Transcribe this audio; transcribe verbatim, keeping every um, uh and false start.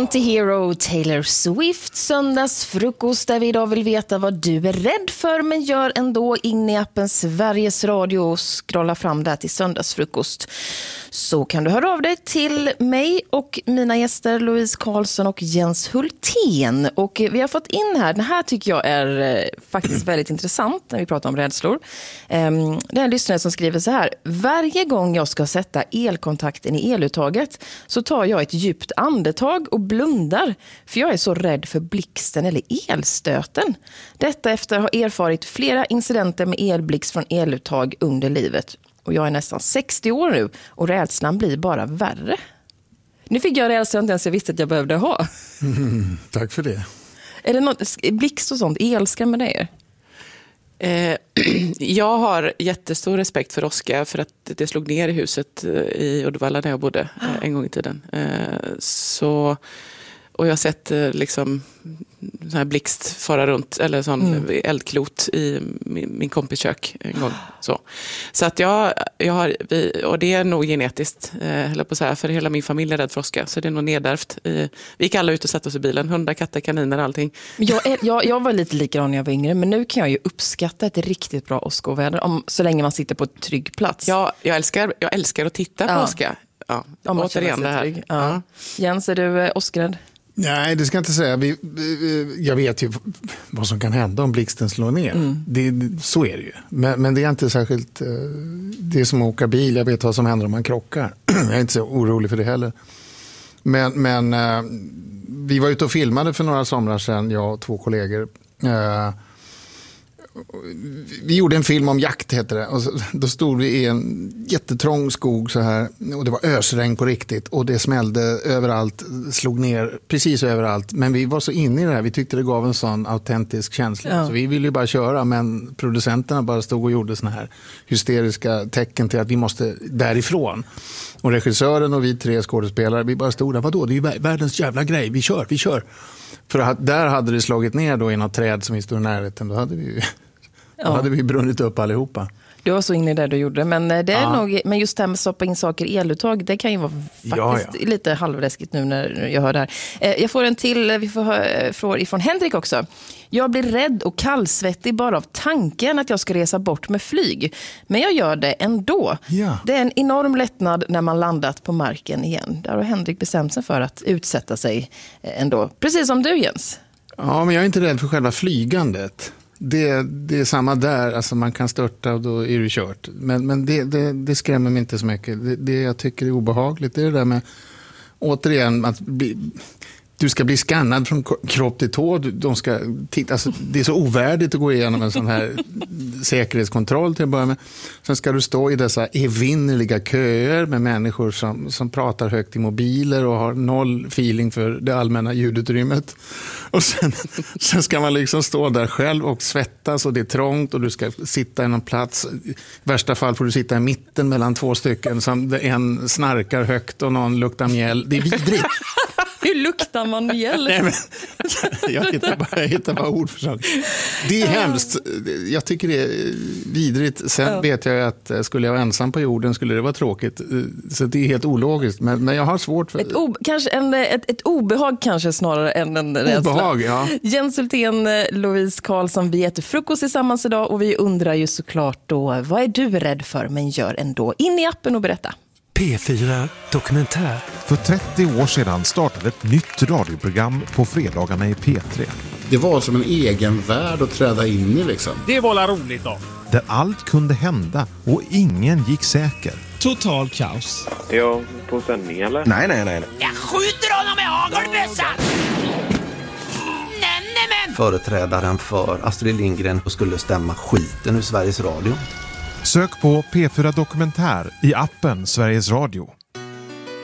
Antihero, Taylor Swift, söndagsfrukost där vi idag vill veta vad du är rädd för men gör ändå in i appen Sveriges Radio och scrolla fram där till söndagsfrukost. Så kan du höra av dig till mig och mina gäster Louise Karlsson och Jens Hultén. Och vi har fått in här, den här tycker jag är eh, faktiskt väldigt intressant när vi pratar om rädslor. Um, det är en lyssnare som skriver så här: varje gång jag ska sätta elkontakten i eluttaget så tar jag ett djupt andetag och blundar för jag är så rädd för blixten eller elstöten. Detta efter att ha erfarit flera incidenter med elblixt från eluttag under livet. Och jag är nästan sextio år nu och rädslan blir bara värre. Nu fick jag rädslan inte ens jag visste att jag behövde ha. Mm, tack för det. Är det något blixt och sånt? Elskrämmer det er? Eh, jag har jättestor respekt för åska för att det slog ner i huset i Uddevalla där jag bodde eh, en gång i tiden. Eh, så, och jag har sett eh, liksom sån här blixt fara runt eller sån mm. eldklot i min, min kompis kök en gång. Så, så att jag, jag har, vi, och det är nog genetiskt eh, på så här, för hela min familj är rädd för åska så det är nog nedärvt. Eh, vi gick alla ut och satt oss i bilen, hundar, katter, kaniner, allting. Jag, är, jag, jag var lite likadan när jag var yngre men nu kan jag ju uppskatta ett riktigt bra åskoväder om, så länge man sitter på ett trygg plats. Ja, jag älskar, jag älskar att titta på ja. åska. Ja, om man återigen det här. Ja. Ja. Jens, är du eh, åskrädd? Nej, det ska jag inte säga. Vi, jag vet ju vad som kan hända om blixten slår ner. Mm. Det, så är det ju. Men, men det är inte särskilt... Det är som att åka bil. Jag vet vad som händer om man krockar. Jag är inte så orolig för det heller. Men, men vi var ute och filmade för några somrar sedan, jag och två kollegor. Vi gjorde en film om jakt, heter det. Och så, då stod vi i en jättetrång skog så här. Och det var ösregn på riktigt. Och det smällde överallt, slog ner precis överallt. Men vi var så inne i det här. Vi tyckte det gav en sån autentisk känsla. Ja. Så vi ville ju bara köra. Men producenterna bara stod och gjorde såna här hysteriska tecken till att vi måste därifrån. Och regissören och vi tre skådespelare, vi bara stod där. Vadå? Det är ju världens jävla grej. Vi kör, vi kör. För att där hade det slagit ner då i något träd som vi stod i närheten. Då hade vi ju... Ja. Då hade vi brunnit upp allihopa. Du var så inne i det du gjorde. Men, det är ja. nog, men just det här med att stoppa in saker i eluttag, det kan ju vara faktiskt ja, ja. lite halvläskigt nu när jag hör det här. Jag får en till, vi får höra från ifrån Henrik också. Jag blir rädd och kallsvettig bara av tanken att jag ska resa bort med flyg. Men jag gör det ändå. Ja. Det är en enorm lättnad när man landat på marken igen. Där har Henrik bestämt sig för att utsätta sig ändå. Precis som du, Jens. Ja, men jag är inte rädd för själva flygandet. Det, det är samma där, alltså man kan störta och då är det kört. Men, men det, det, det skrämmer mig inte så mycket. Det, det jag tycker är obehagligt det är det där med, återigen, att bli, du ska bli skannad från kropp till tå. De ska titta, alltså, det är så ovärdigt att gå igenom en sån här säkerhetskontroll till att börja med. Sen ska du stå i dessa evinnerliga köer med människor som, som pratar högt i mobiler och har noll feeling för det allmänna ljudutrymmet. Och sen, sen ska man liksom stå där själv och svettas och det är trångt och du ska sitta i någon plats. I värsta fall får du sitta i mitten mellan två stycken som en snarkar högt och någon luktar mjäll. Det är vidrigt. Hur luktar man mjäll? Nej, men, jag, hittar bara, jag hittar bara ord för saker. Det är hemskt. Jag tycker det är vidrigt. Sen ja. vet jag att skulle jag vara ensam på jorden skulle det vara tråkigt. Så det är helt ologiskt. Men, men jag har svårt för... Ett, o, kanske en, ett, ett obehag kanske snarare än en rädsla. Obehag, ja. Jens Hultén, Louise Karlsson, vi äter frukost tillsammans idag och vi undrar ju såklart då, vad är du rädd för men gör ändå? In i appen och berätta. P fyra Dokumentär. För trettio år sedan startade ett nytt radioprogram på fredagarna i P tre. Det var som en egen värld att träda in i liksom. Det var la roligt då. Där allt kunde hända och ingen gick säker. Total kaos. Är jag på sändning eller? Nej, nej, nej. nej. Jag skjuter honom med hagelbössan! Nämen! Företrädaren för Astrid Lindgren skulle stämma skiten ur Sveriges Radio. Sök på P fyra Dokumentär i appen Sveriges Radio.